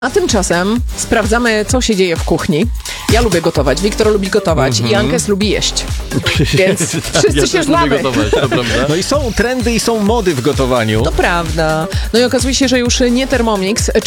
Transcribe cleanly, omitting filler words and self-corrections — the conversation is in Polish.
A tymczasem sprawdzamy, co się dzieje w kuchni. Ja lubię gotować, Wiktor lubi gotować i Ankes lubi jeść. Więc wszyscy się znamy. Gotować, to prawda? No i są trendy i są mody w gotowaniu. To prawda. No i okazuje się, że już nie Thermomix,